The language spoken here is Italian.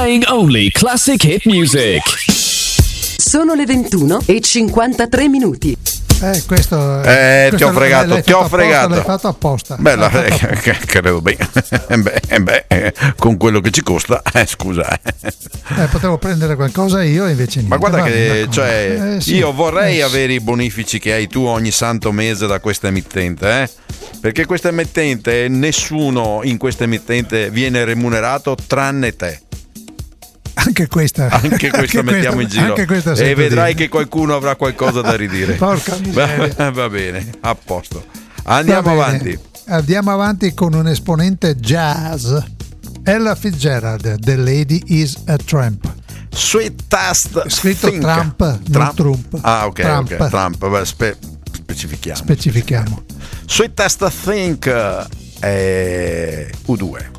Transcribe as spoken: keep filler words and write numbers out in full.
Playing only classic hit music. Sono le ventuno e cinquantatré minuti. Eh, questo, eh questo ti ho fregato, l'hai ti ho fatto fregato. Apposta, l'hai fatto apposta. Beh, la, eh, credo bene. beh, beh, eh, con quello che ci costa, eh, scusa. Eh. Eh, potevo prendere qualcosa io, invece niente. Ma guarda Va, che cioè, eh, sì, io vorrei eh, avere i bonifici che hai tu ogni santo mese da questa emittente, eh? Perché questa emittente, nessuno in questa emittente viene remunerato tranne te. Anche questa, anche questa anche mettiamo questa, in giro anche questa e vedrai dire. che qualcuno avrà qualcosa da ridire. Porca miseria. Va, va bene, a posto. Andiamo bene. avanti. Andiamo avanti con un esponente jazz. Ella Fitzgerald, The Lady is a Tramp. Sweetest Scritto Think. Trump, non Trump. Trump. Ah, ok, Trump. ok. Trump. Beh, spe- specifichiamo. Specifichiamo. Sweetest Think è U due.